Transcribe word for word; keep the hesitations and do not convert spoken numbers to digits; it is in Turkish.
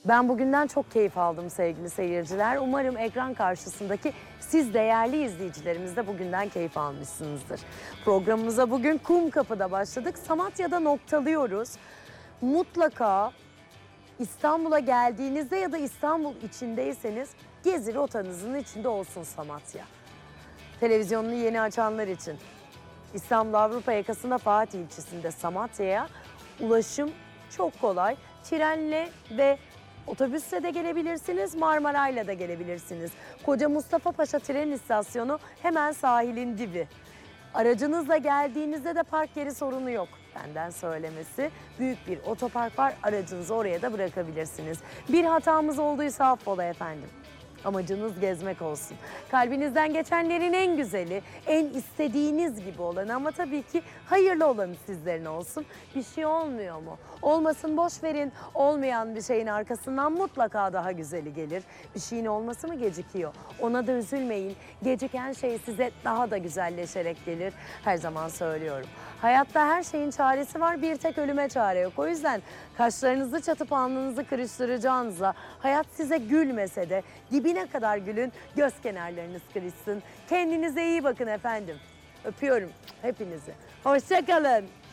Ben bugünden çok keyif aldım sevgili seyirciler. Umarım ekran karşısındaki siz değerli izleyicilerimiz de bugünden keyif almışsınızdır. Programımıza bugün Kumkapı'da başladık. Samatya'da noktalıyoruz. Mutlaka İstanbul'a geldiğinizde ya da İstanbul içindeyseniz gezi rotanızın içinde olsun Samatya. Televizyonunu yeni açanlar için İstanbul Avrupa yakasında Fatih ilçesinde Samatya'ya ulaşım çok kolay. Trenle ve otobüsle de gelebilirsiniz, Marmaray'la da gelebilirsiniz. Koca Mustafa Paşa tren istasyonu hemen sahilin dibi. Aracınızla geldiğinizde de park yeri sorunu yok. Benden söylemesi. Büyük bir otopark var, aracınızı oraya da bırakabilirsiniz. Bir hatamız olduysa affola efendim. Amacınız gezmek olsun. Kalbinizden geçenlerin en güzeli, en istediğiniz gibi olanı ama tabii ki hayırlı olanı sizlerin olsun. Bir şey olmuyor mu? Olmasın boş verin. Olmayan bir şeyin arkasından mutlaka daha güzeli gelir. Bir şeyin olması mı gecikiyor? Ona da üzülmeyin. Geciken şey size daha da güzelleşerek gelir. Her zaman söylüyorum. Hayatta her şeyin çaresi var, bir tek ölüme çare yok. O yüzden kaşlarınızı çatıp alnınızı kırıştıracağınıza, hayat size gülmese de dibine kadar gülün, göz kenarlarınız kırışsın. Kendinize iyi bakın efendim. Öpüyorum hepinizi. Hoşça kalın.